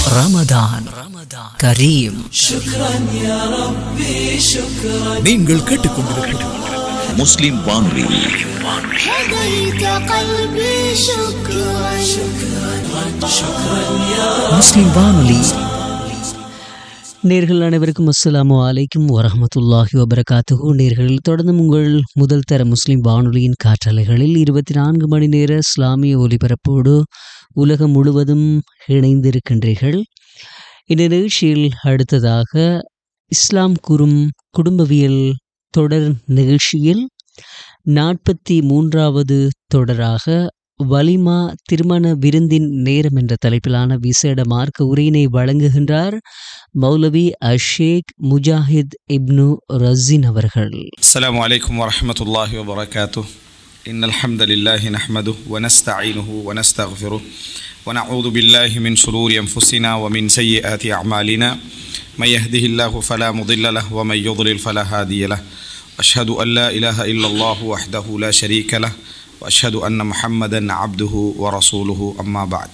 ரமதான் கரீம். நீங்கள் கேட்டுக்கொண்டிருப்பது முஸ்லிம் வானொலி. முஸ்லிம் வானொலி. நேர்கள் அனைவருக்கும் அஸ்ஸலாமு அலைக்கும் வரஹ்மத்துல்லாஹி வபரகாத்துஹு. நேர்கள் தொடர்ந்து உங்கள் முதல் தர முஸ்லிம் வானொலியின் காற்றலைகளில் 24 மணி நேர இஸ்லாமிய ஒலிபரப்போடு உலகம் முழுவதும் இணைந்திருக்கின்றீர்கள். இந்த நிகழ்ச்சியில் அடுத்ததாக இஸ்லாம் கூறும் குடும்பவியல் தொடர் நிகழ்ச்சியில் 43வது தொடராக வலிமா திருமண விருந்தின் நேரம் என்ற தலைப்பிலான விசேட மார்க்க உரையினை வழங்குகின்றார் மௌலவி அஷேக் முஜாஹித் இப்னு ரஸின் அவர்கள். அஸ்ஸலாமு அலைக்கும் வரஹ்மத்துல்லாஹி வபரகாத்துஹ். இன்னல் ஹம்தலில்லாஹி நஹ்மதுஹு வ நஸ்தஈனுஹு வ நஸ்தக்ஃபிருஹு வ நஊது பில்லாஹி மின் ஷுரூரி அன்ஃபுஸினா வ மின் ஸய்யிஆத்தி அஅமாலினா மை யஹ்திஹில்லாஹு ஃபலா முضில்ல லஹு வ மை யுضلل ஃபலா ஹாதிய லஹு. அஷ்ஹது அன் லா இலாஹ இல்லல்லாஹு வஹ்தஹு லா ஷரீக லஹு வ அஷ்ஹது அன்ன முஹம்மதன் அப்துஹு வ ரசூலுஹு. அம்மா பஅத்.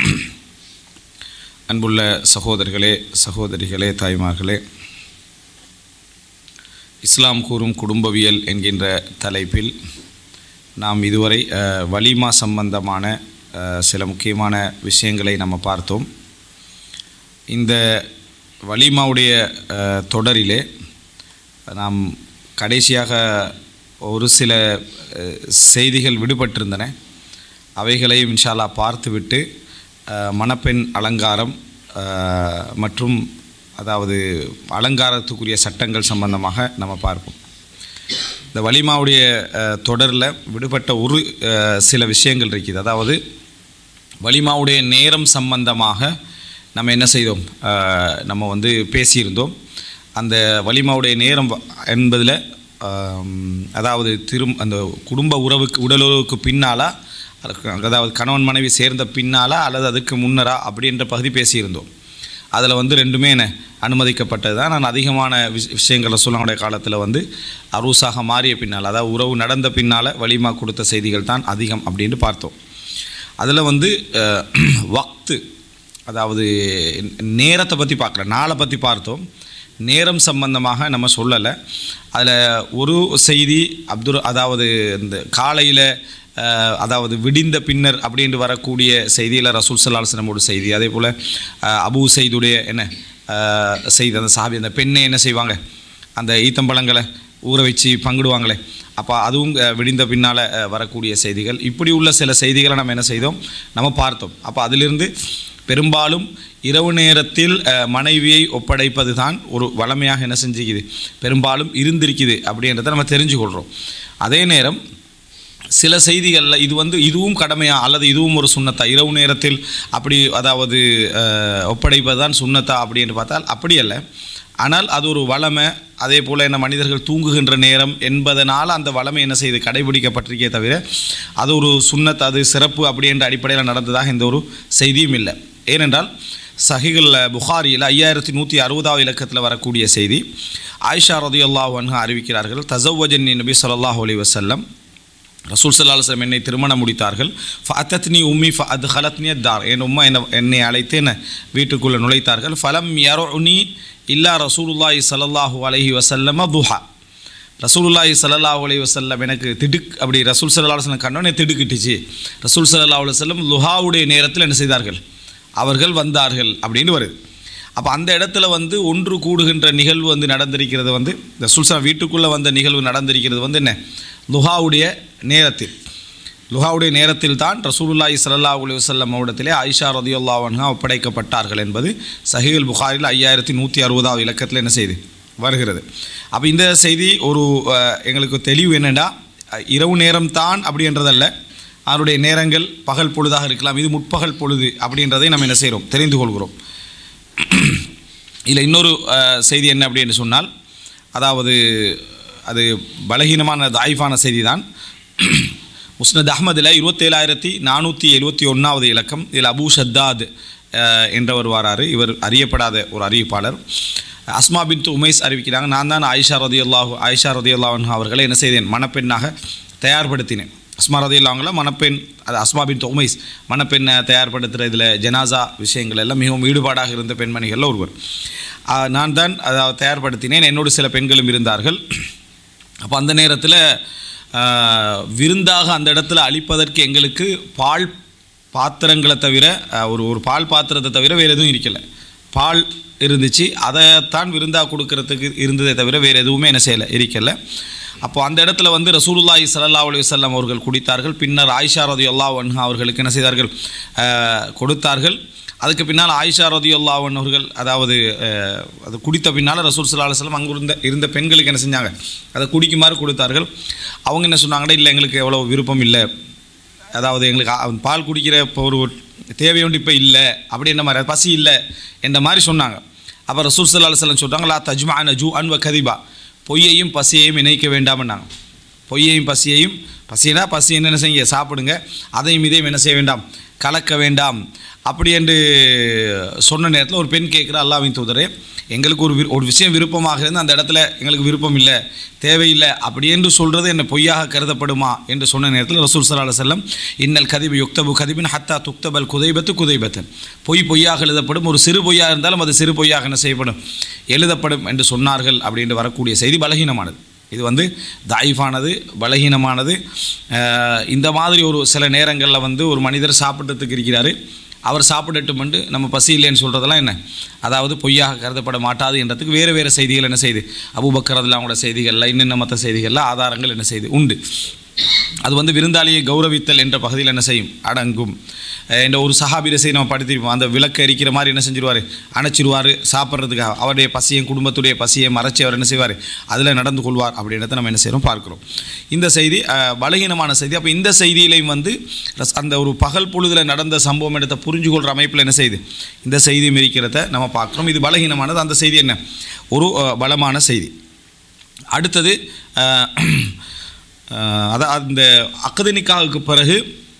அன்புள்ள சகோதரர்களே, சகோதரிகளே, தாய்மார்களே, இஸ்லாம் கூறும் குடும்பவியல் என்கின்ற தலைப்பில் நாம் இதுவரை வலிமா சம்பந்தமான சில முக்கியமான விஷயங்களை நம்ம பார்த்தோம். இந்த வலிமாவுடைய தொடரிலே நாம் கடைசியாக ஒரு சில செய்திகள் விடுபட்டிருந்தன. அவைகளையும் இன்ஷா அல்லாஹ் பார்த்துவிட்டு மணப்பெண் அலங்காரம் மற்றும் அதாவது அலங்காரத்துக்குரிய சட்டங்கள் சம்பந்தமாக நம்ம பார்ப்போம். இந்த வலிமாவுடைய தொடரில் விடுபட்ட ஒரு சில விஷயங்கள் இருக்குது. அதாவது வலிமாவுடைய நேரம் சம்பந்தமாக நம்ம என்ன செய்தோம், நம்ம பேசியிருந்தோம். அந்த வலிமாவுடைய நேரம் என்பதில் அதாவது அந்த குடும்ப உடலுறவுக்கு பின்னாலா, அதாவது கணவன் மனைவி சேர்ந்த பின்னாலா அல்லது அதுக்கு முன்னரா அப்படின்ற பகுதி பேசியிருந்தோம். அதில் ரெண்டுமே என்ன அனுமதிக்கப்பட்டது தான். நான் அதிகமான விஷயங்கள் ரசூலுல்லாஹ்வுடைய காலத்தில் அரூசாக மாறிய பின்னால், அதாவது உறவு நடந்த பின்னால் வலிமா கொடுத்த செய்திகள் தான் அதிகம் அப்படின்னு பார்த்தோம். அதில் வக்து, அதாவது நேரத்தை பற்றி பார்க்கல, நாளை பற்றி பார்த்தோம். நேரம் சம்பந்தமாக நம்ம சொல்லலை. அதில் ஒரு செய்தி அதாவது இந்த காலையில், அதாவது விடிந்த பின்னர் அப்படின்ட்டு வரக்கூடிய செய்தியில் ரசூல் ஸல்லல்லாஹு அலைஹி வஸல்லம் செய்தி. அதே போல் அபூ சைதுடைய என்ன செய்தி, அந்த சஹாபி அந்த பெண்ணை என்ன செய்வாங்க, அந்த ஈத்தம்பழங்களை ஊற வச்சு பங்கிடுவாங்களே, அப்போ அதுவும் விடிந்த பின்னால் வரக்கூடிய செய்திகள். இப்படி உள்ள சில செய்திகளை நம்ம என்ன செய்தோம், நம்ம பார்த்தோம். அப்போ அதிலிருந்து பெரும்பாலும் இரவு நேரத்தில் மனைவியை ஒப்படைப்பது தான் ஒரு வளமையாக என்ன செஞ்சுக்குது, பெரும்பாலும் இருந்திருக்குது அப்படின்றத நம்ம தெரிஞ்சுக்கொள்கிறோம். அதே நேரம் சில செய்திகளில் இதுவும் கடமையா அல்லது இதுவும் ஒரு சுன்னத்தா, இரவு நேரத்தில் அப்படி அதாவது ஒப்படைப்பது தான் சுன்னத்தா அப்படின்னு பார்த்தால் அப்படி அல்ல. ஆனால் அது ஒரு வளமை. அதே போல் என்ன மனிதர்கள் தூங்குகின்ற நேரம் என்பதனால் அந்த வளமை என்ன செய்து கடைபிடிக்கப்பட்டிருக்கே தவிர அது ஒரு சுன்னத், அது சிறப்பு அப்படின்ற அடிப்படையில் நடந்ததாக எந்த ஒரு செய்தியும் இல்லை. ஏனென்றால் சஹீஹுல் புகாரியில் 5160வது இலக்கத்தில் வரக்கூடிய செய்தி, ஆயிஷா ரலியல்லாஹு அன்ஹா அறிவிக்கிறார்கள், தஸவ்வஜனி நபி ஸல்லல்லாஹு அலைஹி வஸல்லம், ரசூல் ஸல்லல்லாஹு அலைஹி வஸல்லம் என்னை திருமணம் முடித்தார்கள். ஃபஅத்தத்னி உம்மி ஃபஅத்கலத்னி அத்தார், என் உம்மா என்னை அழைத்து என்ன வீட்டுக்குள்ளே நுழைத்தார்கள். ஃபலம் யருனி இல்லா ரசூலுல்லாஹி ஸல்லல்லாஹு அலைஹி வஸல்லம் துஹா, ரசூலுல்லாஹி ஸல்லல்லாஹு அலைஹி வஸல்லம் எனக்கு அப்படி ரசூல் ஸல்லல்லாஹு அலைஹி வஸல்லம் கண்டோன்னே திடுக்கிட்டுச்சு. ரசூல் ஸல்லல்லாஹு அலைஹி வஸல்லம் லுஹாவுடைய நேரத்தில் என்ன செய்தார்கள், அவர்கள் வந்தார்கள் அப்படின்னு வருது. அப்போ அந்த இடத்துல ஒன்று கூடுகின்ற நிகழ்வு நடந்திருக்கிறது, ரசூல் ஸல்லல்லாஹு வீட்டுக்குள்ளே வந்த நிகழ்வு நடந்திருக்கிறது என்ன, லுஹாவுடைய நேரத்தில். லுஹாவுடைய நேரத்தில் தான் ரசூலுல்லாஹி ஸல்லல்லாஹு அலைஹி வஸல்லம் இடத்திலே ஆயிஷா ரலியல்லாஹு அன்ஹா ஒப்படைக்கப்பட்டார்கள் என்பது சஹீஹுல் புகாரியில் 5160வது இலக்கத்தில் என்ன செய்து வருகிறது. அப்போ இந்த செய்தி ஒரு எங்களுக்கு தெளிவு என்னென்னா, இரவு நேரம் தான் அப்படின்றதல்ல, அவருடைய நேரங்கள் பகல் பொழுதாக இருக்கலாம், இது முற்பகல் பொழுது அப்படின்றதை நம்ம என்ன செய்கிறோம், தெரிந்து கொள்கிறோம். இல்லை இன்னொரு செய்தி என்ன அப்படின்னு சொன்னால், அதாவது அது பலகீனமான தாயிஃபான செய்தி தான். முஸ்னத் அஹ்மதில் 27471வது இலக்கம். இதில் அபூ ஷத்தாத் என்றவர் வாராரு. இவர் அறியப்படாத ஒரு அறிவிப்பாளர். அஸ்மா பின்த் உமைஸ் அறிவிக்கிறாங்க, நான் தான் ஆயிஷா ரதியல்லாஹு அன்ஹா அவர்களை என்ன செய்தேன், மணப்பெண்ணாக தயார்படுத்தினேன். அஸ்மா ரதியல்லாஹு மணப்பெண், அது அஸ்மா பின் உமைஸ், மணப்பெண்ணை தயார்படுத்துகிற இதில் ஜனாசா விஷயங்கள் எல்லாம் மிகவும் ஈடுபாடாக இருந்த பெண்மணிகளில் ஒருவர். நான் தான் அதை தயார்படுத்தினேன். என்னோடு சில பெண்களும் இருந்தார்கள். அப்போ அந்த நேரத்தில் விருந்தாக அந்த இடத்துல அளிப்பதற்கு எங்களுக்கு பால் பாத்திரங்களை தவிர ஒரு பால் பாத்திரத்தை தவிர வேறு எதுவும் இருக்கலை. பால் இருந்துச்சு, அதைத்தான் விருந்தாக கொடுக்கறதுக்கு இருந்ததை தவிர வேறு எதுவுமே என்ன செய்யலை, இருக்கலை. அப்போது அந்த இடத்துல வந்து ரசூலுல்லாஹி ஸல்லல்லாஹு அலைஹி வஸல்லம் அவர்கள் குடித்தார்கள். பின்னர் ஆயிஷா ரலியல்லாஹு அன்ஹா அவர்களுக்கு என்ன செய்தார்கள், கொடுத்தார்கள். அதுக்கு பின்னால் ஆயிஷா ரலியல்லாஹு அன்ஹா அவர்கள் அதாவது அது குடித்த பின்னால் ரசூல் ஸல்லல்லாஹு அலைஹி வஸல்லம் அங்கே இருந்த பெண்களுக்கு என்ன செஞ்சாங்க, அதை குடிக்குமாறு கொடுத்தார்கள். அவங்க என்ன சொன்னாங்கன்னா, இல்லை எங்களுக்கு எவ்வளோ விருப்பம் இல்லை, அதாவது எங்களுக்கு பால் குடிக்கிற இப்போ ஒரு தேவை ஒன்று இப்போ இல்லை, அப்படி என்ன மாதிரி பசி இல்லை என்ற மாதிரி சொன்னாங்க. அப்போ ரசூல் ஸல்லல்லாஹு அலைஹி வஸல்லம் சொல்கிறாங்க, லா தஜ்மஅன ஜூஅன் வ கதிபா, பொய்யையும் பசியையும் இணைக்க வேண்டாம்னாங்க. பொய்யையும் பசியையும், பசினா பசி என்ன செய்ய சாப்பிடுங்க, அதையும் இதையும் என்ன செய்ய வேண்டாம், கலக்க வேண்டாம் அப்படி என்று சொன்ன நேரத்தில் ஒரு பெண் கேட்குற, அல்லாஹ்வின் தூதரே, எங்களுக்கு ஒரு விஷயம் விருப்பமாக இருந்து அந்த இடத்துல எங்களுக்கு விருப்பம் இல்லை, தேவையில்லை அப்படி என்று சொல்கிறது என்ன பொய்யாக கருதப்படுமா என்று சொன்ன நேரத்தில் ரசூல் ஸல்லல்லாஹு அலைஹி வஸல்லம், இன்னல் கதிபு யுக்தபு கதிபின் ஹத்தா துக்தபல் குதைபத்து குதைபத்தன், பொய்யாக எழுதப்படும், ஒரு சிறு பொய்யாக இருந்தாலும் அது சிறு பொய்யாக என்ன செய்யப்படும், எழுதப்படும் என்று சொன்னார்கள். அப்படின்ட்டு வரக்கூடிய செய்தி பலகீனமானது. இது வந்து தாயிஃபானது, பலகீனமானது. இந்த மாதிரி ஒரு சில நேரங்களில் வந்து ஒரு மனிதர் சாப்பிட்டதுக்கு இருக்கிறாரு, அவர் சாப்பிடட்டும் என்று நம்ம பசி இல்லைன்னு சொல்கிறதெல்லாம் என்ன, அதாவது பொய்யாக கருதப்பட மாட்டாது என்றதுக்கு வேறு செய்திகள் என்ன செய்து, அபூபக்கர் ரலியல்லாஹு அன்ஹு செய்திகளில் இன்னும் மற்ற செய்திகளில் ஆதாரங்கள் என்ன செய்து உண்டு. அது வந்து விருந்தாளியை கௌரவித்தல் என்ற பகுதியில் என்ன செய்யும், அடங்கும். என்ற ஒரு சஹாபி செய்தி நம்ம படித்திருப்போம். அந்த விளக்கு எரிக்கிற மாதிரி என்ன செஞ்சிருவார், அணைச்சிருவார் சாப்பிட்றதுக்காக. அவருடைய பசியும் குடும்பத்துடைய பசியை மறைச்சி அவர் என்ன செய்வார், அதில் நடந்து கொள்வார் அப்படின்றத நம்ம என்ன செய்கிறோம் பார்க்குறோம். இந்த செய்தி பலகீனமான செய்தி. அப்போ இந்த செய்தியிலையும் வந்து அந்த ஒரு பகல் பொழுதில் நடந்த சம்பவம் எடுத்த புரிஞ்சு கொள்கிற அமைப்பில் என்ன செய்யுது, இந்த செய்தியும் இருக்கிறத நம்ம பார்க்குறோம். இது பலகீனமானது. அந்த செய்தி என்ன, ஒரு பலமான செய்தி. அடுத்தது அதான் அந்த அக்து நிக்காஹுக்கு பிறகு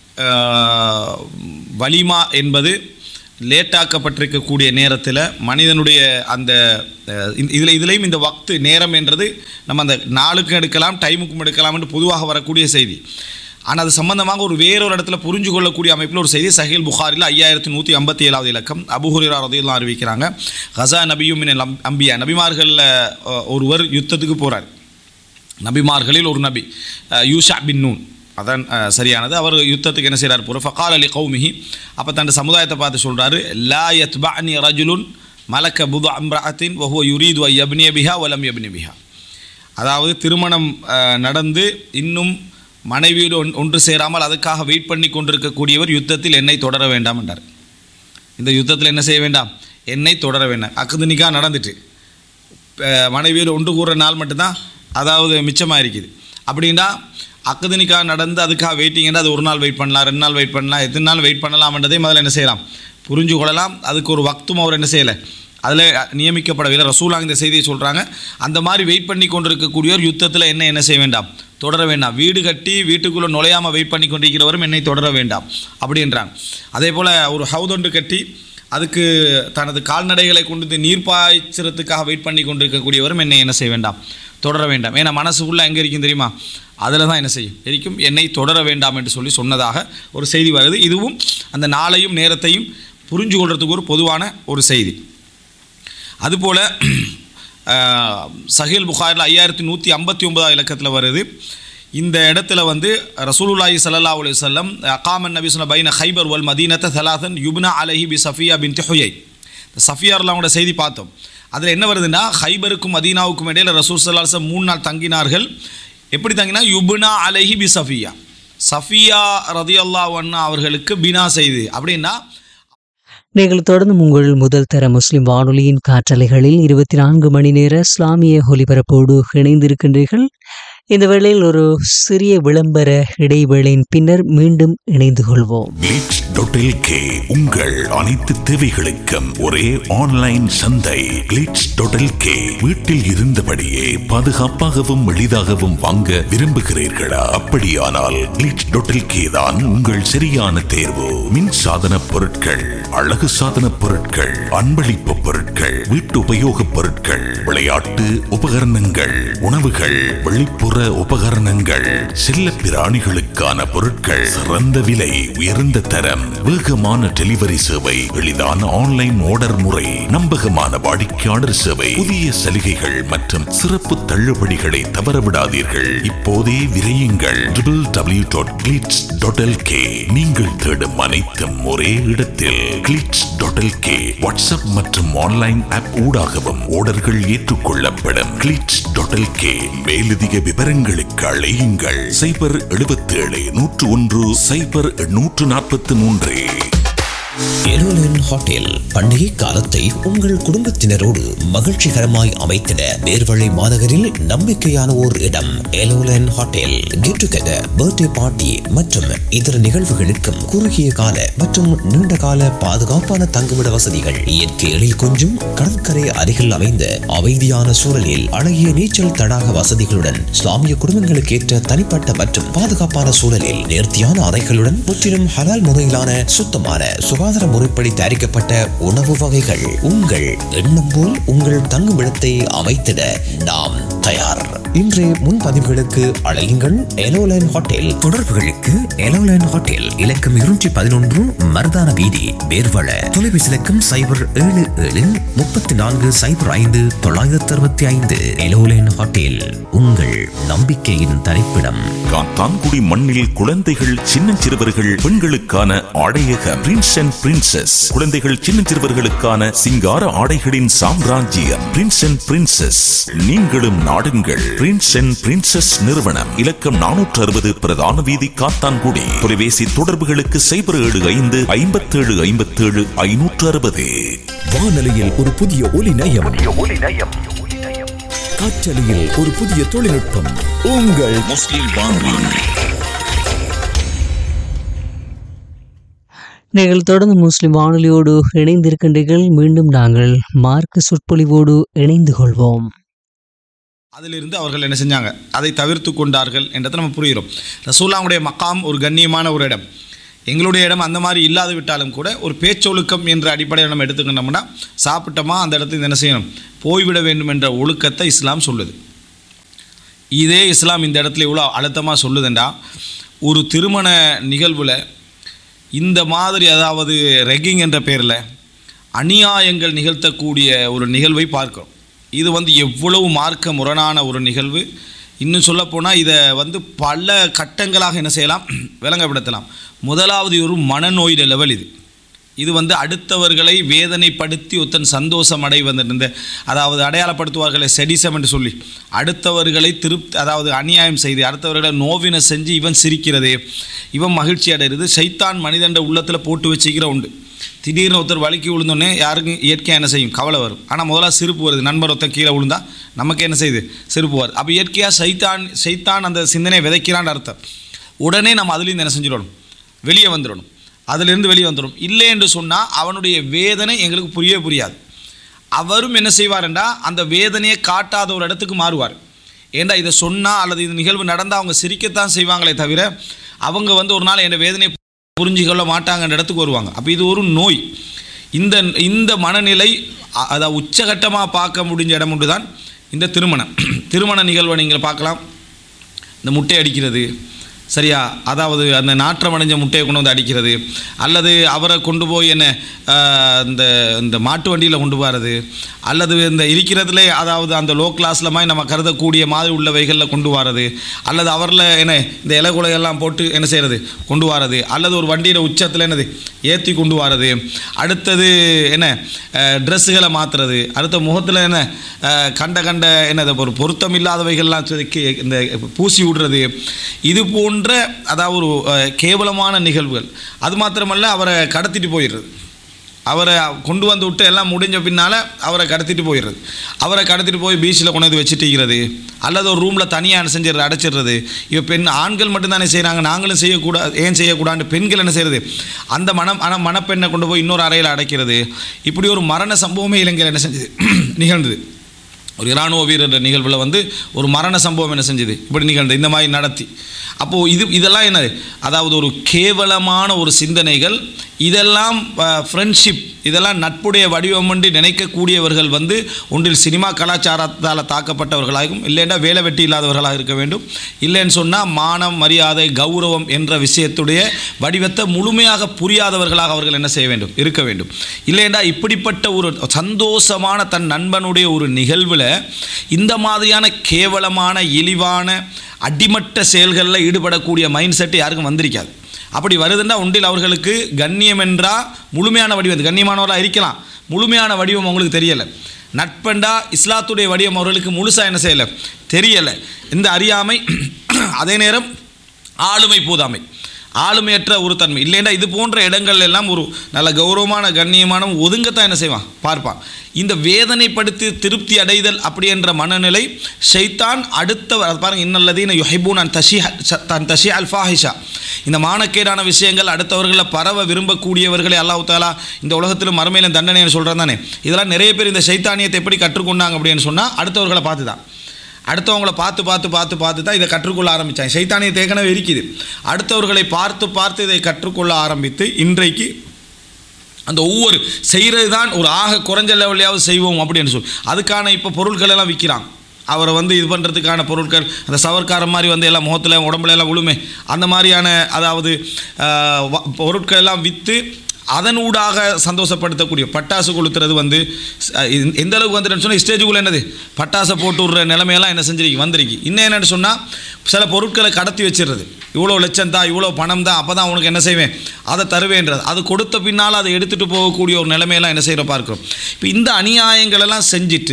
வலிமா என்பது லேட்டாக்கப்பட்டிருக்கக்கூடிய நேரத்தில் மனிதனுடைய அந்த இதுலேயும் இந்த வக்து நேரம் என்றது நம்ம அந்த நாளுக்கும் எடுக்கலாம், டைமுக்கும் எடுக்கலாம் என்று பொதுவாக வரக்கூடிய செய்தி. ஆனால் அது சம்பந்தமாக வேறொரு இடத்துல புரிஞ்சு கொள்ளக்கூடிய அமைப்பில் ஒரு செய்தி சஹீல் புகாரில் 5157வது இலக்கம் அபூ ஹுரைரா ரலியல்லாஹு அன்ஹு அறிவிக்கிறாங்க, கஸா நபியும் மினல் அம்பியா, நபிமார்களில் ஒருவர் யுத்தத்துக்கு போகிறார். நபிமார்களில் ஒரு நபி யூஷா பின் நூன், அதான் சரியானது. அவர் யுத்தத்துக்கு என்ன செய்கிறார், போகிற ஃபகால் அலி கௌமிஹி, அப்போ தன் சமுதாயத்தை பார்த்து சொல்கிறாரு, லா யத்பஅனி ரஜுலுன் மலக்க புது அம்ரஅத்தின் வஹுவ யுரீது அன் யப்னிய பிஹா வலம் யப்னி பிஹா, அதாவது திருமணம் நடந்து இன்னும் மனைவியோடு ஒன்று சேராமல் அதுக்காக வெயிட் பண்ணி கொண்டிருக்கக்கூடியவர் யுத்தத்தில் என்னை தொடர வேண்டாம் என்றார். இந்த யுத்தத்தில் என்ன செய்ய வேண்டாம், என்னை தொடர வேண்டாம். அக்து நிக்காஹ் நடந்துட்டு மனைவியோடு ஒன்று கூறுற நாள் மட்டும்தான் அதாவது மிச்சமாக இருக்குது. அப்படின்னா அக்து நிக்காஹ் நடந்து அதுக்காக வெயிட்டிங்கன்னா அது ஒரு நாள் வெயிட் பண்ணலாம், 2 நாள் வெயிட் பண்ணலாம், எத்தனை நாள் வெயிட் பண்ணலாம்ன்றதே முதல்ல என்ன செய்யலாம், புரிஞ்சு கொள்ளலாம். அதுக்கு ஒரு வக்தும் அவர் என்ன செய்யலை, அதில் நியமிக்கப்படவில்லை. ரசூலாக இந்த செய்தியை சொல்கிறாங்க. அந்த மாதிரி வெயிட் பண்ணி கொண்டிருக்கக்கூடியவர் யுத்தத்தில் என்ன செய்ய வேண்டாம், தொடர வேண்டாம். வீடு கட்டி வீட்டுக்குள்ளே நுழையாமல் வெயிட் பண்ணி கொண்டிருக்கிறவரும் என்னை தொடர வேண்டாம் அப்படின்றாங்க. அதே போல் ஒரு ஹவுதொண்டு கட்டி அதுக்கு தனது கால்நடைகளை கொண்டு நீர் பாய்ச்சறதுக்காக வெயிட் பண்ணி கொண்டிருக்கக்கூடியவரும் என்ன செய்ய வேண்டாம், தொடர வேண்டாம். ஏன்னா மனசுக்குள்ளே எங்கே இருக்கும் தெரியுமா, அதில் தான் என்ன செய்யும் இருக்கும், என்னை தொடர வேண்டாம் என்று சொல்லி சொன்னதாக ஒரு செய்தி வருது. இதுவும் அந்த நாளையும் நேரத்தையும் புரிஞ்சு கொள்றதுக்கு ஒரு பொதுவான ஒரு செய்தி. அதுபோல் சஹீல் புகாரில் 5159வது இலக்கத்தில் வருது. இந்த இடத்துல வந்து ரசூலுல்லாஹி ஸல்லல்லாஹு அலைஹி வஸல்லம் அகாமன் நபி ஸல்லல்லாஹு பைன ஹைபர் வல் மதீனத ஸலாசன் யுப்னா அலைஹி பி ஸஃபியா பின்த் ஹுயை. ஸஃபியா அவங்களோட செய்தி பார்த்தோம். அதில் என்ன வருதுன்னா, ஹைபருக்கும் மதீனாவுக்கும் இடையில் ரசூல் ஸல்லல்லாஹு அலைஹி வஸல்லம் 3 நாள் தங்கினார்கள். எப்படி தங்கினா, யுப்னா அலைஹி பி ஸஃபியா, ஸஃபியா ரலியல்லாஹு அன்ஹா அவர்களுக்கு பினா செய்து. அப்படின்னா நீங்கள் தொடர்ந்து உங்கள் முதல் தர முஸ்லிம் வானொலியின் காற்றலைகளில் 24 மணி நேர இஸ்லாமிய ஒலிபரப்போடு இணைந்திருக்கின்றீர்கள். இந்த வேளையில் ஒரு சிறிய விளம்பர இடைவேளையின் பின்னர் மீண்டும் இணைந்து கொள்வோம். glitz.lk. உங்கள் அனைத்து தேவைகளுக்கும் ஒரே ஆன்லைன் சந்தை glitz.lk. வீட்டில் இருந்தபடியே பாதுகாப்பாகவும் எளிதாகவும் வாங்க விரும்புகிறீர்களா? அப்படியானால் glitz.lk தான் உங்கள் சரியான தேர்வு. மின் சாதன பொருட்கள், அழகு சாதன பொருட்கள், அன்பளிப்பு பொருட்கள், வீட்டு உபயோக பொருட்கள், விளையாட்டு உபகரணங்கள், உணவுகள், வெளிப்புற உபகரணங்கள், செல்ல பிராணிகளுக்கான பொருட்கள், சிறந்த விலை, உயர்ந்த தரம், வேகமான டெலிவரி சேவை, எளிதான ஆன்லைன் ஆர்டர் முறை, நம்பகமான வாடிக்கையாளர் சேவை, புதிய சலுகைகள் மற்றும் சிறப்பு தள்ளுபடிகளை தவறவிடாதீர்கள். இப்போதே விரையுங்கள் www.glitz.lk. நீங்கள் தேடும் அனைத்தும் ஒரே இடத்தில் glitz.lk. வாட்ஸ்அப் மற்றும் ஆன்லைன் ஆப் ஊடாகவும் ஆர்டர்கள் ஏற்றுக்கொள்ளப்படும். glitz.lk. மேலதிக விவரங்களுக்கு அழையுங்கள் 077-101-0143. எலோலன் ஹோட்டல் பண்டிகை காலத்தை உங்கள் குடும்பத்தினரோடு மகிழ்ச்சிகரமாய் அமைத்திட நேர்வழி மாநகரில் நம்பிக்கையான ஓர் இடம். எலோலன் hotel get together, birthday party மற்றும் இதர நிகழ்வுகளுக்கும் குறுகிய கால மற்றும் நீண்ட கால பாதுகாப்பான தங்குமிட வசதிகள், இயற்கை எழில் கொஞ்சும் கடற்கரை அருகில் அமைந்த அமைதியான சூழலில் அழகிய நீச்சல் தடாக வசதிகளுடன், இஸ்லாமிய குடும்பங்களுக்கு ஏற்ற தனிப்பட்ட மற்றும் பாதுகாப்பான சூழலில் நேர்த்தியான அறைகளுடன், முற்றிலும் ஹலால் முறையிலான சுத்தமான சுகாதார முறைப்படி தயாரிக்கப்பட்ட உணவு வகைகள். உங்கள் எண்ணம் போல் உங்கள் தங்குமிடத்தை அமைத்திட நாம் தயார். இன்றைய முன்பதிவுகளுக்கு அழையுங்கள் எலோலைன் ஹோட்டல். தொடர்புகளுக்கு எலோலைன் ஹோட்டல் இலக்கம் 211 மருதான வீதி, பேர்வள. தொலைபேசி இலக்கம் 077-3405-965. எலோலைன் ஹோட்டல், உங்கள் நம்பிக்கையின் தரிப்பிடம். காத்தான்குடி மண்ணில் குழந்தைகள், சின்னஞ்சிறுவர்கள், பெண்களுக்கான ஆடையகம் பிரின்ஸ் அண்ட் பிரின்சஸ். குழந்தைகள், சின்னஞ்சிறுவர்களுக்கான சிங்கார ஆடைகளின் சாம்ராஜ்யம் பிரின்ஸ் அண்ட் பிரின்சஸ். நீங்களும் நாடுங்கள் பிரின்ஸ் அண்ட் பிரின்சஸ் நிறுவனம். இலக்கம் 460 பிரதான வீதி, காத்தான்குடி. தொலைபேசி தொடர்புகளுக்கு 075-57-57-560. வானொலியில் ஒரு புதிய ஒலி நயம், காற்றலையில் ஒரு புதிய தொழில்நுட்பம். உங்கள் முஸ்லிம் வானொலி. நீங்கள் தொடர்ந்து முஸ்லிம் வானொலியோடு இணைந்திருக்கின்றீர்கள். மீண்டும் நாங்கள் மார்க்க சொற்பொழிவோடு இணைந்து கொள்வோம். அதிலிருந்து அவர்கள் என்ன செஞ்சாங்க, அதை தவிர்த்து கொண்டார்கள் என்றதை நம்ம புரிகிறோம். ரசூலுல்லாஹ்வுடைய மக்காம் ஒரு கண்ணியமான ஒரு இடம். எங்களுடைய இடம் அந்த மாதிரி இல்லாது விட்டாலும் கூட ஒரு பேச்சொழுக்கம் என்ற அடிப்படையில் நம்ம எடுத்துக்கிட்டோம்னா, சாப்பிட்டோமா அந்த இடத்துல என்ன செய்யணும், போய்விட வேண்டும் என்ற ஒழுக்கத்தை இஸ்லாம் சொல்லுது. இதே இஸ்லாம் இந்த இடத்துல இவ்வளோ அழுத்தமாக சொல்லுதுண்டா, ஒரு திருமண நிகழ்வில் இந்த மாதிரி, அதாவது ரெக்கிங் என்ற பேரில் அநியாயங்கள் நிகழ்த்தக்கூடிய ஒரு நிகழ்வை பார்க்கிறோம். இது எவ்வளவு மார்க்க முரணான ஒரு நிகழ்வு. இன்னும் சொல்லப்போனால் இதை பல கட்டங்களாக என்ன செய்யலாம், விளங்கப்படுத்தலாம். முதலாவது ஒரு மனநோயிட லெவல். இது அடுத்தவர்களை வேதனைப்படுத்தி ஒருத்தன் சந்தோஷம் அடைவந்த, அதாவது அடையாளப்படுத்துவார்களை செடிசம் என்று சொல்லி, அடுத்தவர்களை அதாவது அநியாயம் செய்து அடுத்தவர்களை நோவினை செஞ்சு இவன் சிரிக்கிறது, இவன் மகிழ்ச்சி அடைகிறது. சைத்தான் மனிதண்ட உள்ளத்தில் போட்டு வச்சுக்கிற உண்டு. திடீர்னு ஒருத்தர் வலிக்கு விழுந்தோடனே யாருக்கும் இயற்கையாக என்ன செய்யும், கவலை வரும். ஆனால் முதலாக சிரிப்பு வருது. நண்பர் ஒருத்தர் கீழே விழுந்தா நமக்கு என்ன செய்யுது, சிரிப்பு வருது. அப்போ இயற்கையாக சைத்தான் அந்த சிந்தனையை விதைக்கிறான்னு அர்த்தம். உடனே நம்ம அதுலேருந்து என்ன செஞ்சிடணும், வெளியே வந்துடணும். அதிலிருந்து வெளியே வந்துடும். இல்லை என்று சொன்னால் அவனுடைய வேதனை எங்களுக்கு புரியாது. அவரும் என்ன செய்வார்ண்டா, அந்த வேதனையை காட்டாத ஒரு இடத்துக்கு மாறுவார். ஏண்டா இதை சொன்னால் அல்லது இது நிகழ்வு நடந்தால் அவங்க சிரிக்கத்தான் செய்வாங்களே தவிர அவங்க ஒரு நாள் என் வேதனையை புரிஞ்சுக்கொள்ள மாட்டாங்கன்ற இடத்துக்கு வருவாங்க. அப்போ இது ஒரு நோய். இந்த மனநிலை அதை உச்சகட்டமாக பார்க்க முடிஞ்ச இடம் ஒன்று தான் இந்த திருமண நிகழ்வை நீங்கள் பார்க்கலாம். இந்த முட்டை அடிக்கிறது, சரியா, அதாவது அந்த நாற்றம் அடைஞ்ச முட்டையை கொண்டு அடிக்கிறது, அல்லது அவரை கொண்டு போய் என்ன இந்த மாட்டு வண்டியில் கொண்டு போகிறது, அல்லது இந்த இருக்கிறதுலே அதாவது அந்த லோ கிளாஸில் மாதிரி நம்ம கருதக்கூடிய மாதிரி உள்ளவைகளில் கொண்டு வரது, அல்லது அவரில் என்ன இந்த இலகுலையெல்லாம் போட்டு என்ன செய்கிறது கொண்டு வரது, அல்லது ஒரு வண்டியில் உச்சத்தில் என்னது ஏற்றி கொண்டு வரது, அடுத்தது என்ன ட்ரெஸ்ஸுகளை மாற்றுறது, அடுத்த முகத்தில் என்ன கண்ட என்னது ஒரு பொருத்தம் இல்லாதவைகள்லாம் இந்த பூசி விடுறது, இது அதாவது ஒரு கேவலமான நிகழ்வுகள். அது மாத்திரமல்ல, அவரை கடத்திட்டு போயிடுறது. அவரை கொண்டு வந்து விட்டு எல்லாம் முடிஞ்ச பின்னால் அவரை கடத்திட்டு போயிடுறது. அவரை கடத்திட்டு போய் பீச்சில் கொண்டு வந்து வச்சுட்டிக்கிறது, அல்லது ஒரு ரூமில் தனியாக செஞ்சிடுறது, அடைச்சிடுறது. இப்போ ஆண்கள் மட்டும்தானே செய்கிறாங்க, நாங்களும் செய்யக்கூடாது, ஏன் செய்யக்கூடாது? பெண்கள் என்ன செய்கிறது, அந்த மணப்பெண்ணை கொண்டு போய் இன்னொரு அறையில் அடைக்கிறது. இப்படி ஒரு மரண சம்பவமே இலங்கையில் என்ன செஞ்சது, நிகழ்ந்தது. ஒரு இராணுவ வீரர் நிகழ்வில் வந்து ஒரு மரண சம்பவம் என்ன செஞ்சது, இப்படி நிகழ்ந்தது, இந்த மாதிரி நடத்தி. அப்போது இதெல்லாம் என்னது, அதாவது ஒரு கேவலமான ஒரு சிந்தனைகள். இதெல்லாம் ஃப்ரெண்ட்ஷிப், இதெல்லாம் நட்புடைய வடிவம் என்று நினைக்கக்கூடியவர்கள் வந்து ஒன்றில் சினிமா கலாச்சாரத்தால் தாக்கப்பட்டவர்களாகவும், இல்லைன்னா வேலை வெட்டி இல்லாதவர்களாக இருக்க வேண்டும். இல்லைன்னு சொன்னால் மானம், மரியாதை, கௌரவம் என்ற விஷயத்துடைய வடிவத்தை முழுமையாக புரியாதவர்களாக அவர்கள் என்ன செய்ய வேண்டும், இருக்க வேண்டும். இல்லைன்னா இப்படிப்பட்ட ஒரு சந்தோஷமான தன் நண்பனுடைய ஒரு நிகழ்வில் இந்த மாதிரியான கேவலமான இழிவான அடிமட்ட செயல்களில் ஈடுபடக்கூடிய மைண்ட் செட்டு யாருக்கும் வந்திருக்காது. அப்படி வருதுன்னா ஒன்றில் அவர்களுக்கு கண்ணியம் என்றால் முழுமையான வடிவம், கண்ணியமானவர்களாக இருக்கலாம், முழுமையான வடிவம் அவங்களுக்கு தெரியலை. நட்பண்டா இஸ்லாத்துடைய வடிவம் அவர்களுக்கு முழுசாக என்ன செய்யலை, தெரியலை. இந்த அறியாமை, அதே நேரம் ஆளுமை போதாமை, ஆளுமையற்ற ஒரு தன்மை. இல்லைன்னா இது போன்ற இடங்கள் எல்லாம் ஒரு நல்ல கௌரவமான கண்ணியமான ஒதுங்கத்தான் என்ன செய்வான், பார்ப்பான். இந்த வேதனைப்படுத்தி திருப்தி அடைதல் அப்படி என்ற மனநிலை ஷைத்தான் அடுத்த பாருங்கள், இன்னல்லதீன யுஹிப்பூன அன் தஷிஅ அல் ஃபாஹிஷா, இந்த மானக்கேடான விஷயங்கள் அடுத்தவர்களில் பரவ விரும்பக்கூடியவர்களை அல்லாஹ் தஆலா இந்த உலகத்திலும் மறுமையிலும் தண்டனைன்னு சொல்கிறான் தானே. இதெல்லாம் நிறைய பேர் இந்த ஷைத்தானியத்தை எப்படி கற்றுக்கொண்டாங்க அப்படின்னு சொன்னால் அடுத்தவர்களை பார்த்து தான், அடுத்தவங்களை பார்த்து தான் இதை கற்றுக்கொள்ள ஆரம்பித்தாங்க. ஷைத்தானியத்தை ஏற்கனவே இருக்குது, அடுத்தவர்களை பார்த்து இதை கற்றுக்கொள்ள ஆரம்பித்து இன்றைக்கு அந்த ஒவ்வொரு செய்கிறது தான் ஒரு ஆக குறைஞ்ச லெவலையாவது செய்வோம் அப்படின்னு சொல்லி அதுக்கான இப்போ பொருட்கள் எல்லாம் விற்கிறாங்க. அவரை வந்து இது பண்ணுறதுக்கான பொருட்கள், அந்த சவர்க்காரம் மாதிரி வந்து எல்லாம் முகத்தில் உடம்புல எல்லாம் விழுமே, அந்த மாதிரியான அதாவது பொருட்கள் எல்லாம் விற்று அதனூடாக சந்தோஷப்படுத்தக்கூடிய பட்டாசு கொளுத்துறது வந்து எந்த அளவுக்கு வந்துட்டு சொன்னால் ஸ்டேஜுக்குள்ளே என்னது பட்டாசை போட்டு விடுற நிலைமையெல்லாம் என்ன செஞ்சிருக்கு, வந்திருக்கு. இன்னும் என்னென்னு சொன்னால் சில பொருட்களை கடத்தி வச்சிடுறது, இவ்வளோ லட்சம் தான், இவ்வளோ பணம் தான், அப்போ தான் உனக்கு என்ன செய்வேன், அதை தருவேன்றது. அது கொடுத்த பின்னால் அதை எடுத்துகிட்டு போகக்கூடிய ஒரு நிலைமையெல்லாம் என்ன செய்கிற பார்க்குறோம். இப்போ இந்த அநியாயங்களெல்லாம் செஞ்சுட்டு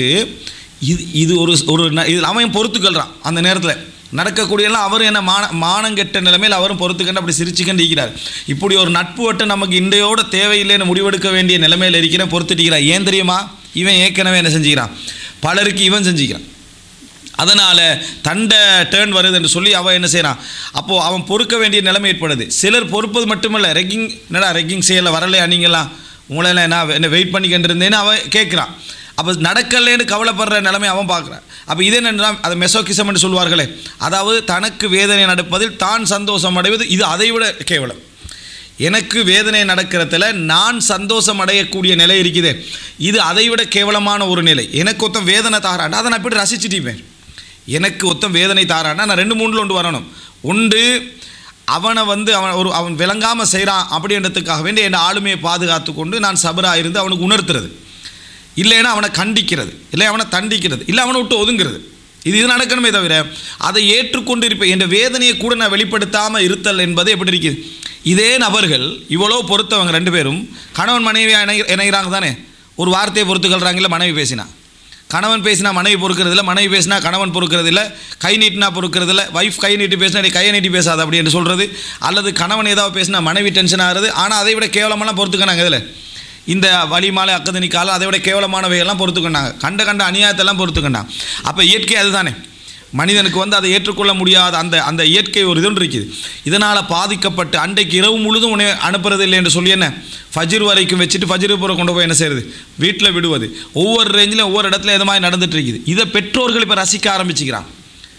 இது இதில் அவன் பொறுத்துக்கொள்கிறான். அந்த நேரத்தில் நடக்கக்கூடியெல்லாம் அவர் என்ன மானங்கெட்ட நிலைமையில் அவரும் பொறுத்துக்கண்டு அப்படி சிரிச்சுக்கண்டு இருக்கிறார். இப்படி ஒரு நட்பு வட்டு நமக்கு இன்றையோட தேவையில்லைன்னு முடிவெடுக்க வேண்டிய நிலைமையில் இருக்கிற பொறுத்துட்டிக்கிறார். ஏன் தெரியுமா, இவன் ஏற்கனவே என்ன செஞ்சுக்கிறான், பலருக்கு இவன் செஞ்சுக்கிறான். அதனால் தண்டை டேர்ன் வருது என்று சொல்லி அவன் என்ன செய்கிறான், அப்போது அவன் பொறுக்க வேண்டிய நிலைமை ஏற்படுது. சிலர் பொறுப்பது மட்டுமல்ல, ரெக்கிங் செய்யலை, வரலையா நீங்களாம், உங்களெல்லாம் என்ன வெயிட் பண்ணிக்கிட்டு இருந்தேன்னு அவன் கேட்குறான். அப்போ நடக்கலேன்னு கவலைப்படுற நிலைமை அவன் பார்க்குறான். அப்போ இது என்னென்னா அது மெசோகிசம் என்று சொல்வார்களே, அதாவது தனக்கு வேதனை நடப்பதில் தான் சந்தோஷம் அடைவது, இது அதை விட கேவலம். எனக்கு வேதனை நடக்கிறதுல நான் சந்தோஷம் அடையக்கூடிய நிலை இருக்குது, இது அதை விட கேவலமான ஒரு நிலை. எனக்கு ஒருத்தன் வேதனை தாராண்டா அதை நான் எப்படி ரசிச்சுட்டிப்பேன். எனக்கு ஒருத்தன் வேதனை தாராண்டா நான் 2-3 ஒன்று வரணும். ஒன்று அவனை வந்து அவன் விளங்காமல் செய்கிறான் அப்படின்றதுக்காக வேண்டி என் ஆளுமையை பாதுகாத்து கொண்டு நான் சபராக இருந்து அவனுக்கு உணர்த்துறது, இல்லைன்னா அவனை கண்டிக்கிறது, இல்லை அவனை தண்டிக்கிறது, இல்லை அவனை விட்டு ஒதுங்கிறது. இது நடக்கணுமே தவிர அதை ஏற்றுக்கொண்டு இருப்பேன் என்ற வேதனையை கூட நான் வெளிப்படுத்தாமல் இருத்தல் என்பது எப்படி இருக்குது. இதே நபர்கள் இவ்வளோ பொறுத்தவங்க 2 பேரும் கணவன் மனைவியாக இணைகிறாங்க தானே, ஒரு வார்த்தையை பொறுத்துக்கொள்கிறாங்கல்ல. மனைவி பேசினா கணவன் பேசினா மனைவி பொறுக்கிறதில்ல, மனைவி பேசினா கணவன் பொறுக்கிறதில்ல, கை நீட்டினா பொறுக்கிறதில்ல, வைஃப் கை நீட்டி பேசினா நீ கையை நீட்டி பேசாது அப்படி என்று சொல்கிறது, அல்லது கணவன் ஏதாவது பேசினா மனைவி டென்ஷன் ஆகிறது. ஆனால் அதை விட கேவலமெல்லாம் பொறுத்துக்கினாங்க. இதில் இந்த வலிமாலை அக்கதனி காலம் அதை விட கேவலமானவையெல்லாம் பொறுத்துக்கொண்டாங்க, கண்ட அநியாயத்தெல்லாம் பொறுத்துக்கொண்டாங்க. அப்போ இயற்கை அதுதானே, மனிதனுக்கு வந்து அதை ஏற்றுக்கொள்ள முடியாத அந்த இயற்கை ஒரு இது இருக்குது. இதனால் பாதிக்கப்பட்டு அன்றைக்கு இரவு முழுதும் உன்னை அனுப்புறது இல்லை என்று சொல்லி என்ன ஃபஜ்ர் வரைக்கும் வச்சுட்டு ஃபஜ்ரு பூரா கொண்டு போய் என்ன செய்கிறது, வீட்டில் விடுவது. ஒவ்வொரு ரேஞ்சிலும் ஒவ்வொரு இடத்துல இது மாதிரி நடந்துட்டு இருக்குது. இதை பெற்றோர்கள் இப்போ ரசிக்க ஆரம்பிச்சுக்கிறான்.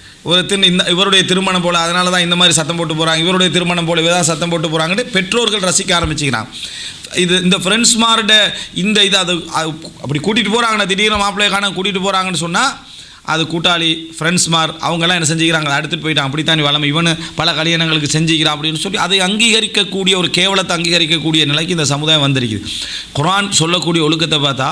இவருடைய திருமணம் போல் அதனால தான் இந்த மாதிரி சத்தம் போட்டு போகிறாங்க, இவருடைய திருமணம் போல் இவதான் சத்தம் போட்டு போகிறாங்கன்னு பெற்றோர்கள் ரசிக்க ஆரம்பிச்சுக்கிறான். இந்த ஃப்ரெண்ட்ஸ்மார்ட இந்த இதை அது அப்படி கூட்டிகிட்டு போகிறாங்கண்ணா, திடீர்னு மாப்பிள்ளையை காண கூட்டிகிட்டு போகிறாங்கன்னு சொன்னால் அது கூட்டாளி ஃப்ரெண்ட்ஸ்மார் அவங்கெல்லாம் என்ன செஞ்சுக்கிறாங்க, எடுத்துகிட்டு போயிட்டான், அப்படித்தான் வளமை இவனு பல கல்யாணங்களுக்கு செஞ்சுக்கிறான் அப்படின்னு சொல்லி அதை அங்கீகரிக்கக்கூடிய ஒரு கேவலத்தை அங்கீகரிக்கக்கூடிய நிலைக்கு இந்த சமுதாயம் வந்திருக்குது. குர்ஆன் சொல்லக்கூடிய ஒழுக்கத்தை பார்த்தா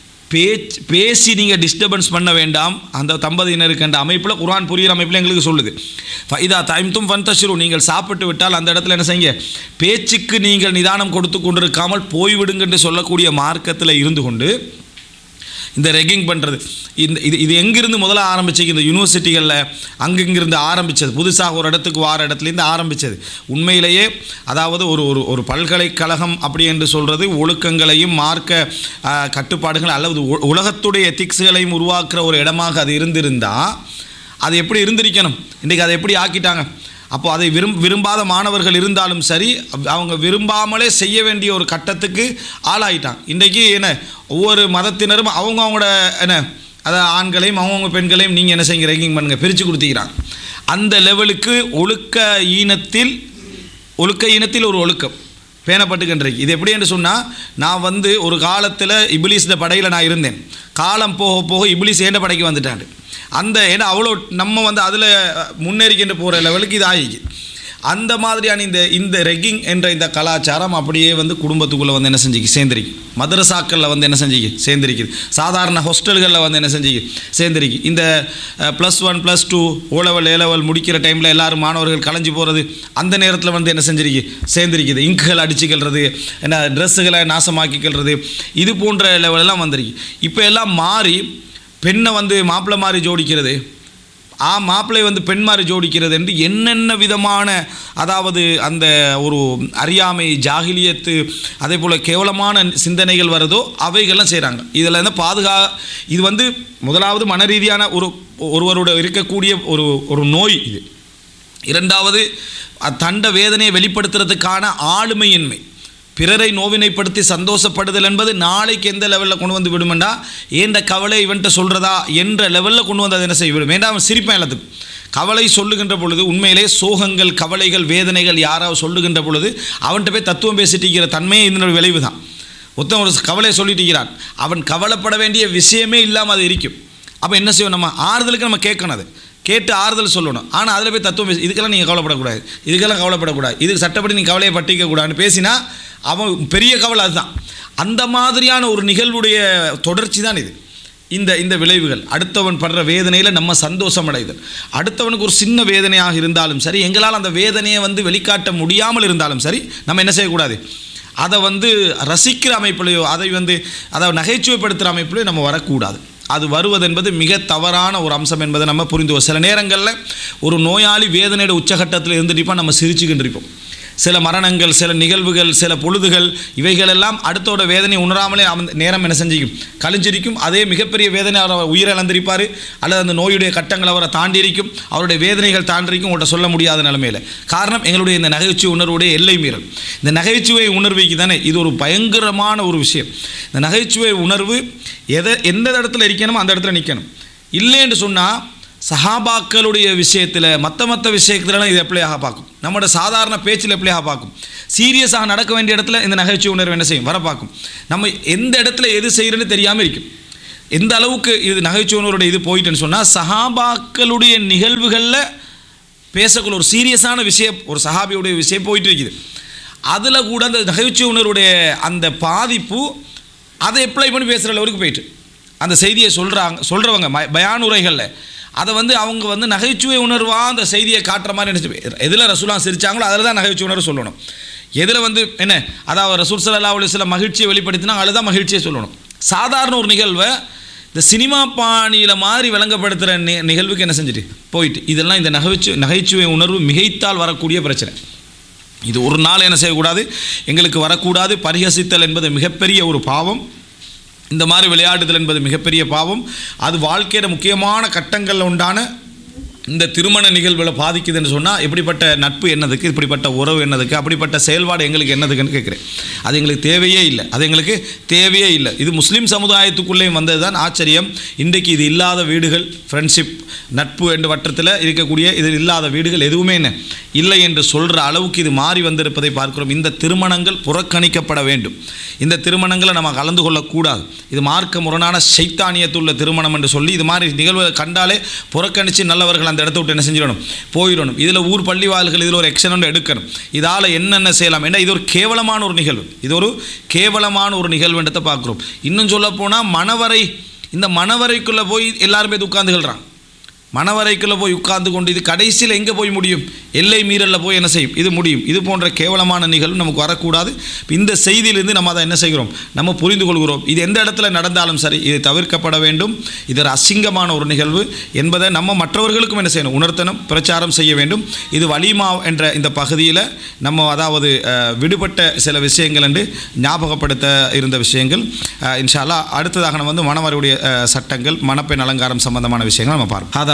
பேசி நீங்கள் டிஸ்டர்பன்ஸ் பண்ண வேண்டாம் அந்த தம்பதியினருக்கு என்ற அமைப்பில் குர்ஆன் புரிகிற அமைப்பில் எங்களுக்கு சொல்லுது. இதா தைம்தும் ஃபன்தஷிரு, நீங்கள் சாப்பிட்டு விட்டால் அந்த இடத்துல என்ன செய்யுங்க, பேச்சுக்கு நீங்கள் நிதானம் கொடுத்து கொண்டிருக்காமல் போய்விடுங்க என்று சொல்லக்கூடிய மார்க்கத்தில் இருந்து கொண்டு இந்த ரெக்கிங் பண்ணுறது. இது எங்கிருந்து முதல்ல ஆரம்பிச்சு? இந்த யூனிவர்சிட்டிகளில் அங்கிருந்து ஆரம்பித்தது, புதுசாக ஒரு இடத்துக்கு வார இடத்துலேருந்து ஆரம்பித்தது. உண்மையிலேயே அதாவது ஒரு பல்கலைக்கழகம் அப்படி என்று சொல்கிறது ஒழுக்கங்களையும் மார்க்க கட்டுப்பாடுகள் அல்லது உலகத்துடைய எத்திக்ஸ்களையும் உருவாக்குற ஒரு இடமாக அது இருந்திருந்தால் அது எப்படி இருந்திருக்கணும்? இன்றைக்கி அதை எப்படி ஆக்கிட்டாங்க? அப்போது அதை விரும்பாத மாணவர்கள் இருந்தாலும் சரி, அவங்க விரும்பாமலே செய்ய வேண்டிய ஒரு கட்டத்துக்கு ஆளாயிட்டாங்க. இன்றைக்கி என்ன, ஒவ்வொரு மதத்தினரும் அவங்களோட என்ன, அதாவது ஆண்களையும் அவங்கவுங்க பெண்களையும் நீங்கள் என்ன செய்யுங்க, ரேங்கிங் பண்ணுங்கள், பிரித்து கொடுத்துக்கிறாங்க. அந்த லெவலுக்கு ஒழுக்க ஈனத்தில் ஒரு ஒழுக்கம் பேணப்பட்டுக்கின்றைக்கு. இது எப்படி என்று சொன்னால், நான் ஒரு காலத்தில் இபிலிஸோட படையில் நான் இருந்தேன். காலம் போக போக இபிலிஸ் ஏண்ட படைக்கு வந்துட்டான். ஏன்னா அவ்வளோ நம்ம அதில் முன்னேறிக்கின்ற போகிற லெவலுக்கு இது ஆகிக்கு. அந்த மாதிரியான இந்த ரெக்கிங் என்ற இந்த கலாச்சாரம் அப்படியே குடும்பத்துக்குள்ளே என்ன செஞ்சுக்கு சேர்ந்துருக்கு. மதரசாக்களில் என்ன செஞ்சுக்கு சேர்ந்துருக்குது. சாதாரண ஹாஸ்டல்களில் என்ன செஞ்சுக்கு சேர்ந்துருக்கு. இந்த +1 +2 ஓலெவல் ஏலெவல் முடிக்கிற டைமில் எல்லோரும் மாணவர்கள் கலைஞ்சி போகிறது, அந்த நேரத்தில் என்ன செஞ்சிருக்கு, சேர்ந்துருக்குது. இங்குகள் அடிச்சுக்கிறது, என்ன ட்ரெஸ்ஸுகளை நாசமாக்கிக்கிறது, இது போன்ற லெவலெல்லாம் வந்திருக்கு. இப்போ எல்லாம் மாறி பெண்ணை மாப்பிள்ளை மாதிரி ஜோடிக்கிறது, மாப்பிள்ளை பெண் மாதிரி ஜோடிக்கிறது என்று என்னென்ன விதமான, அதாவது அந்த ஒரு அறியாமை, ஜாகிலியத்து, அதே போல் கேவலமான சிந்தனைகள் வருதோ அவைகள்லாம் செய்கிறாங்க. இதில் இது முதலாவது மன ரீதியான ஒருவரோட இருக்கக்கூடிய ஒரு நோய் இது. இரண்டாவது, தண்ட வேதனையை வெளிப்படுத்துறதுக்கான ஆளுமையின்மை, பிறரை நோவினைப்படுத்தி சந்தோஷப்படுதல் என்பது நாளைக்கு எந்த லெவலில் கொண்டு விடுமெண்டா, ஏண்ட கவலை இவன்ட்ட சொல்கிறதா என்ற லெவலில் கொண்டு அதை என்ன செய்ய விடும். வேண்டாம், அவன் சிரிப்பான் எல்லாத்துக்கும். கவலை சொல்லுகின்ற பொழுது உண்மையிலே சோகங்கள், கவலைகள், வேதனைகள் யாராவது சொல்லுகின்ற பொழுது அவன்கிட்ட போய் தத்துவம் பேசிட்டிருக்கிற தன்மையே இதனோட விளைவு தான். ஒருத்தன் ஒரு கவலையை சொல்லிட்டிருக்கிறான், அவன் கவலைப்பட வேண்டிய விஷயமே இல்லாமல் அது இருக்கும். அப்போ என்ன செய்வோம், நம்ம ஆறுதலுக்கு நம்ம கேட்கணும், அது கேட்டு ஆறுதல் சொல்லணும். ஆனால் அதில் போய் தத்துவம் பேசி, இதுக்கெல்லாம் நீங்கள் கவலைப்படக்கூடாது, இதுக்கெல்லாம் கவலைப்படக்கூடாது, இதுக்கு சட்டப்படி நீங்கள் கவலையை பட்டிக்கக்கூடாதுன்னு பேசினா அவன் பெரிய கவலை. அதுதான் அந்த மாதிரியான ஒரு நிகழ்வுடைய தொடர்ச்சி தான் இது. இந்த விளைவுகள், அடுத்தவன் படுற வேதனையில் நம்ம சந்தோஷம் அடைதல், அடுத்தவனுக்கு ஒரு சின்ன வேதனையாக இருந்தாலும் சரி, எங்களால் அந்த வேதனையை வெளிக்காட்ட முடியாமல் இருந்தாலும் சரி, நம்ம என்ன செய்யக்கூடாது, அதை ரசிக்கிற அமைப்பிலையோ அதை அதாவது நகைச்சுவைப்படுத்துகிற அமைப்பிலையோ நம்ம வரக்கூடாது. அது வருவது என்பது மிக தவறான ஒரு அம்சம் என்பதை நம்ம புரிந்துவோம். சில நேரங்களில் ஒரு நோயாளி வேதனையோட உச்சகட்டத்தில் இருந்துட்டு நம்ம சிரிச்சுக்கின்றிருப்போம். சில மரணங்கள், சில நிகழ்வுகள், சில பொழுதுகள், இவைகளெல்லாம் அடுத்தோட வேதனை உணராமலே நேரம் என்ன செஞ்சிக்கும், கழிஞ்சிருக்கும். அதே மிகப்பெரிய வேதனை அவர் உயிரிழந்திருப்பார், அல்லது அந்த நோயுடைய கட்டங்கள் அவரை தாண்டியிருக்கும், அவருடைய வேதனைகள் தாண்டிருக்கும், உங்கள்கிட்ட சொல்ல முடியாத நிலைமையில். காரணம், எங்களுடைய இந்த நகைச்சுவை உணர்வுடைய எல்லை மீறல். இந்த நகைச்சுவை உணர்வுக்கு தானே இது ஒரு பயங்கரமான ஒரு விஷயம். இந்த நகைச்சுவை உணர்வு எந்த இடத்துல இருக்கணுமோ அந்த இடத்துல நிற்கணும். இல்லைன்னு சொன்னால் சஹாபாக்களுடைய விஷயத்தில், மற்ற விஷயத்துலலாம் இது எப்படியாக பார்க்கும், நம்மளோட சாதாரண பேச்சில் எப்படியாக பார்க்கும், சீரியஸாக நடக்க வேண்டிய இடத்துல இந்த நகைச்சுவை உணர்வு என்ன செய்யும், வர பார்க்கும். நம்ம எந்த இடத்துல எது செய்கிறேன்னு தெரியாமல் இருக்கும். எந்த அளவுக்கு இது நகைச்சுவை உணர்வுடைய இது போயிட்டுன்னு சொன்னால், சஹாபாக்களுடைய நிகழ்வுகளில் பேசக்குள்ள ஒரு சீரியஸான விஷயம், ஒரு சஹாபியுடைய விஷயம் போயிட்டு இருக்குது. அதில் கூட அந்த நகைச்சுவை உணர்வுடைய அந்த பாதிப்பு அதை அப்ளை பண்ணி பேசுகிற அளவுக்கு போயிட்டு அந்த செய்தியை சொல்கிறவங்க பயான் உரைகளில் அதை அவங்க நகைச்சுவை உணர்வாக அந்த செய்தியை காட்டுற மாதிரி நினச்சி, எதில் ரசூலாம் சிரித்தாங்களோ அதில் தான் நகைச்சுவை உணர்வு சொல்லணும். எதில் என்ன, அதாவது ரசூல் ஸல்லல்லாஹு அலைஹி வஸல்லம் மகிழ்ச்சியை வெளிப்படுத்தினா அதில் தான் மகிழ்ச்சியை சொல்லணும். சாதாரண ஒரு நிகழ்வை இந்த சினிமா பாணியில் மாதிரி விளங்கப்படுத்துகிற நிகழ்வுக்கு என்ன செஞ்சுட்டு போயிட்டு, இதெல்லாம் இந்த நகைச்சுவை உணர்வு மிகைத்தால் வரக்கூடிய பிரச்சனை. இது ஒரு நாள் என்ன செய்யக்கூடாது, எங்களுக்கு வரக்கூடாது. பரிகசித்தல் என்பது மிகப்பெரிய ஒரு பாவம். இந்த மாதிரி விளையாடுதல் என்பது மிகப்பெரிய பாவம். அது வாழ்க்கையில் முக்கியமான கட்டங்களில் உண்டான இந்த திருமண நிகழ்வுகளை பாதிக்குதுன்னு சொன்னால், எப்படிப்பட்ட நட்பு என்னதுக்கு, இப்படிப்பட்ட உறவு என்னதுக்கு, அப்படிப்பட்ட செயல்பாடு எங்களுக்கு என்னதுக்குன்னு கேட்குறேன். அது எங்களுக்கு தேவையே இல்லை. இது முஸ்லீம் சமுதாயத்துக்குள்ளேயும் வந்தது தான் ஆச்சரியம். இன்றைக்கு இது இல்லாத வீடுகள், ஃப்ரெண்ட்ஷிப், நட்பு என்ற வட்டத்தில் இருக்கக்கூடிய இது இல்லாத வீடுகள் எதுவுமே இல்லை என்று சொல்கிற அளவுக்கு இது மாறி வந்திருப்பதை பார்க்கிறோம். இந்த திருமணங்கள் புறக்கணிக்கப்பட வேண்டும். இந்த திருமணங்களை நம்ம கலந்து கொள்ளக்கூடாது. இது மார்க்க முரணான சைத்தானியத்துள்ள திருமணம் என்று சொல்லி இது மாதிரி நிகழ்வுகளை கண்டாலே புறக்கணித்து நல்லவர்கள் அந்த இடத்த விட்டு என்ன செஞ்சிடணும், போயிடணும். இதில் ஊர் பள்ளிவாள்கள் இதில் ஒரு எக்ஷன் ஒன்று எடுக்கணும். இதால் என்னென்ன செய்யலாம், ஏன்னா இது ஒரு கேவலமான ஒரு நிகழ்வு, நிகழ்வுன்றதை பார்க்குறோம். இன்னும் சொல்ல போனால் இந்த மணவரைக்குள்ளே போய் எல்லாருமே உட்கார்ந்துகிறாங்க. மணவரைக்குள்ளே போய் உட்கார்ந்து கொண்டு இது கடைசியில் எங்கே போய் முடியும், எல்லை மீறலில் போய் என்ன செய்யும், இது முடியும். இது போன்ற கேவலமான நிகழ்வு நமக்கு வரக்கூடாது. இந்த செய்தியிலிருந்து நம்ம அதை என்ன செய்கிறோம், நம்ம புரிந்து கொள்கிறோம். இது எந்த இடத்துல நடந்தாலும் சரி இது தவிர்க்கப்பட வேண்டும். இது ஒரு அசிங்கமான ஒரு நிகழ்வு என்பதை நம்ம மற்றவர்களுக்கும் என்ன செய்யணும், உணர்த்தணும், பிரச்சாரம் செய்ய வேண்டும். இது வலிமா என்ற இந்த பகுதியில் நம்ம அதாவது விடுபட்ட சில விஷயங்கள் என்று ஞாபகப்படுத்த இருந்த விஷயங்கள். இன்ஷா அல்லாஹ் அடுத்ததாக நம்ம வந்து மணவருடைய சட்டங்கள், மணப்பெண் அலங்காரம் சம்பந்தமான விஷயங்கள் நம்ம பார்ப்போம்.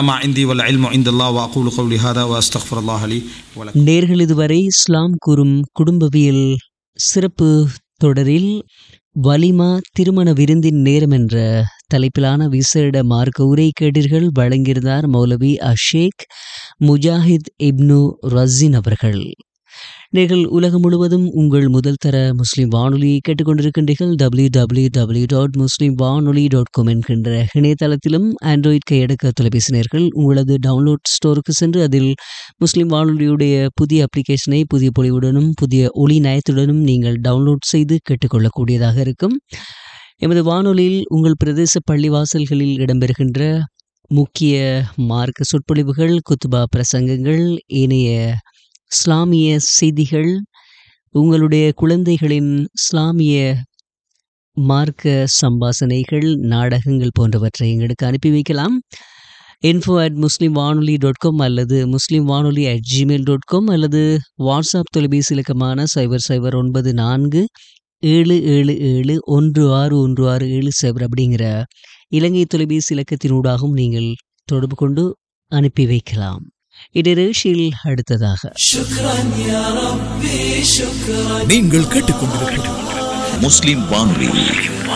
நேர்கள் இதுவரை இஸ்லாம் கூறும் குடும்பவியல் சிறப்பு தொடரில் வலிமா திருமண விருந்தின் நேரம் என்ற தலைப்பிலான விசேட மார்க்க உரை கேட்டீர்கள். வழங்கியிருந்தார் மௌலவி அஷேக் முஜாஹித் இப்னு ரஸின் அவர்கள். நீங்கள் உலகம் முழுவதும் உங்கள் முதல் தர முஸ்லிம் வானொலியை கேட்டுக்கொண்டிருக்கின்றீர்கள். www.muslimvanoli.com என்கின்ற இணையதளத்திலும் ஆண்ட்ராய்ட் கையடக்க தொலைபேசி நேயர்கள் உங்களது டவுன்லோட் ஸ்டோருக்கு சென்று அதில் முஸ்லிம் வானொலியுடைய புதிய அப்ளிகேஷனை புதிய பொலிவுடனும் புதிய ஒளி நயத்துடனும் நீங்கள் டவுன்லோட் செய்து கேட்டுக்கொள்ளக்கூடியதாக இருக்கும். எமது வானொலியில் உங்கள் பிரதேச பள்ளிவாசல்களில் இடம்பெறுகின்ற முக்கிய மார்க்க சொற்பொழிவுகள், குத்துபா பிரசங்கங்கள், ஏனைய இஸ்லாமிய செய்திகள், உங்களுடைய குழந்தைகளின் இஸ்லாமிய மார்க்க சம்பாசனைகள், நாடகங்கள் போன்றவற்றை எங்களுக்கு அனுப்பி வைக்கலாம். info@muslimvanoli.com அல்லது muslimvanoli@gmail.com அல்லது வாட்ஸ்அப் தொலைபேசி இலக்கமான 009477716167 அப்படிங்கிற இலங்கை தொலைபேசி இலக்கத்தினூடாகவும் நீங்கள் தொடர்பு கொண்டு அனுப்பி வைக்கலாம். இடைரேஷில் அடுத்ததாக நீங்கள் கேட்டுக்கொண்டிருக்கிறது முஸ்லிம் வானொலி